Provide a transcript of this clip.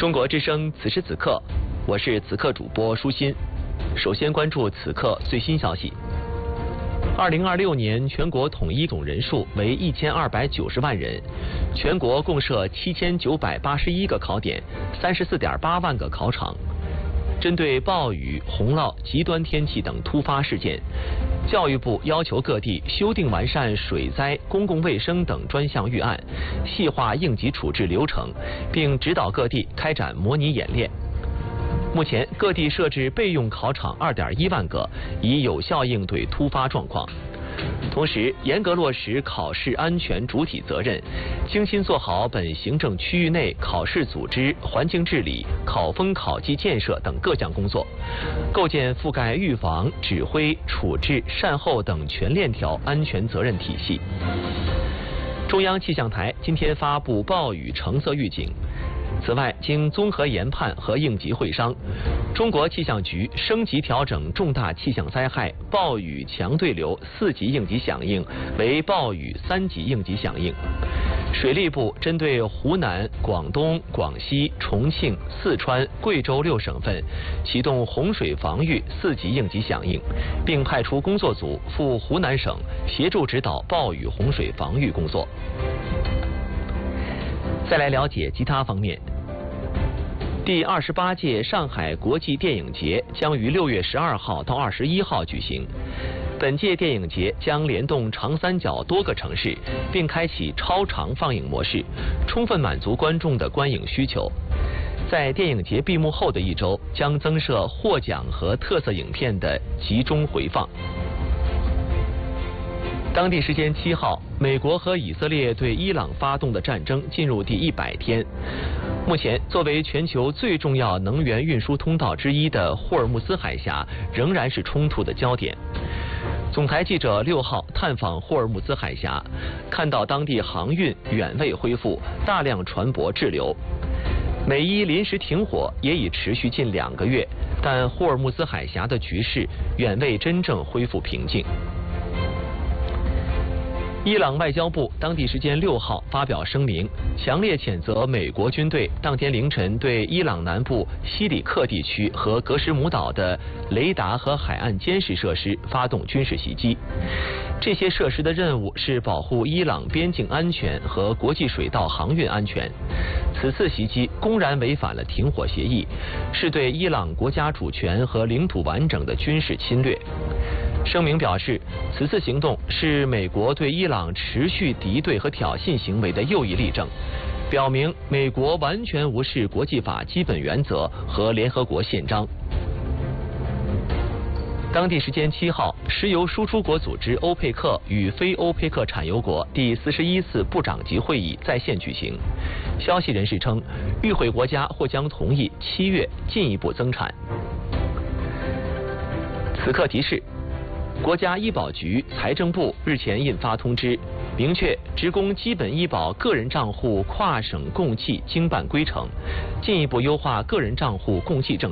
中国之声此时此刻，我是此刻主播舒心。首先关注此刻最新消息。2026年全国统一总人数为1290万人，全国共设7981个考点，34.8万个考场。针对暴雨、洪涝、极端天气等突发事件，教育部要求各地修订完善水灾、公共卫生等专项预案，细化应急处置流程，并指导各地开展模拟演练。目前，各地设置备用考场2.1万个，以有效应对突发状况。同时，严格落实考试安全主体责任，精心做好本行政区域内考试组织、环境治理、考风考纪建设等各项工作，构建覆盖预防、指挥、处置、善后等全链条安全责任体系。中央气象台今天发布暴雨橙色预警。此外，经综合研判和应急会商，中国气象局升级调整重大气象灾害暴雨强对流4级应急响应为暴雨3级应急响应。水利部针对湖南、广东、广西、重庆、四川、贵州6省份启动洪水防御4级应急响应，并派出工作组赴湖南省协助指导暴雨洪水防御工作。再来了解其他方面。第28届上海国际电影节将于6月12号到21号举行。本届电影节将联动长三角多个城市，并开启超长放映模式，充分满足观众的观影需求。在电影节闭幕后的1周，将增设获奖和特色影片的集中回放。当地时间7号，美国和以色列对伊朗发动的战争进入第100天。目前，作为全球最重要能源运输通道之一的霍尔木兹海峡仍然是冲突的焦点。总台记者6号探访霍尔木兹海峡，看到当地航运远未恢复，大量船舶滞留。美伊临时停火也已持续近2个月，但霍尔木兹海峡的局势远未真正恢复平静。伊朗外交部当地时间6号发表声明，强烈谴责美国军队当天凌晨对伊朗南部西里克地区和格什姆岛的雷达和海岸监视设施发动军事袭击。这些设施的任务是保护伊朗边境安全和国际水道航运安全。此次袭击公然违反了停火协议，是对伊朗国家主权和领土完整的军事侵略。声明表示，此次行动是美国对伊朗持续敌对和挑衅行为的又一例证，表明美国完全无视国际法基本原则和联合国宪章。当地时间7号，石油输出国组织欧佩克与非欧佩克产油国第41次部长级会议在线举行。消息人士称，与会国家或将同意7月进一步增产。此刻提示。国家医保局、财政部日前印发通知，明确职工基本医保个人账户跨省共计经办规程，进一步优化个人账户共计政策。